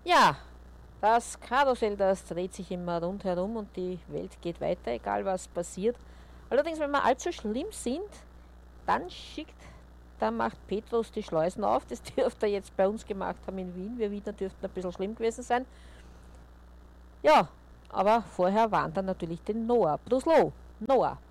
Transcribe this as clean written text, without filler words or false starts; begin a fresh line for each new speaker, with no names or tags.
Ja, das Karussell, das dreht sich immer rundherum und die Welt geht weiter, egal was passiert. Allerdings, wenn wir allzu schlimm sind, dann macht Petrus die Schleusen auf. Das dürfte er jetzt bei uns gemacht haben in Wien. Wir Wiener dürften ein bisschen schlimm gewesen sein. Ja, aber vorher waren dann natürlich den Noah. Bruslo, Noah.